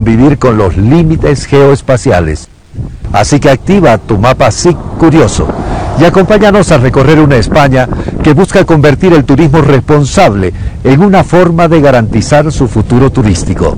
convivir con los límites geoespaciales. Así que activa tu mapa SIC Curioso y acompáñanos a recorrer una España que busca convertir el turismo responsable en una forma de garantizar su futuro turístico.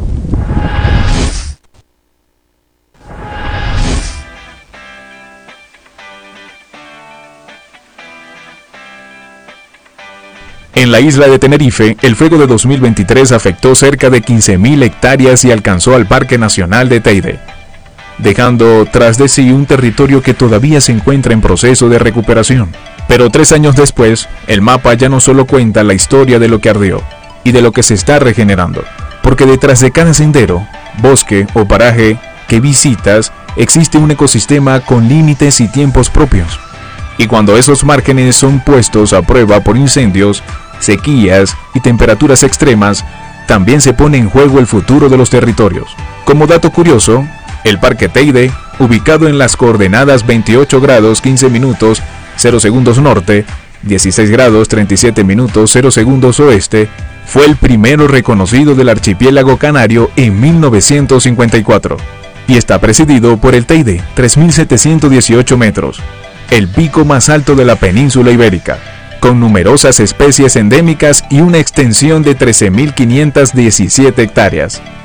En la isla de Tenerife, el fuego de 2023 afectó cerca de 15.000 hectáreas y alcanzó al Parque Nacional de Teide, dejando tras de sí un territorio que todavía se encuentra en proceso de recuperación. Pero 3 años después, el mapa ya no solo cuenta la historia de lo que ardió y de lo que se está regenerando, porque detrás de cada sendero, bosque o paraje que visitas, existe un ecosistema con límites y tiempos propios. Y cuando esos márgenes son puestos a prueba por incendios, sequías y temperaturas extremas, también se pone en juego el futuro de los territorios. Como dato curioso, el Parque Teide, ubicado en las coordenadas 28 grados 15 minutos 0 segundos norte, 16 grados 37 minutos 0 segundos oeste, fue el primero reconocido del archipiélago canario en 1954 y está presidido por el Teide, 3.718 metros, el pico más alto de la península ibérica, con numerosas especies endémicas y una extensión de 13.517 hectáreas.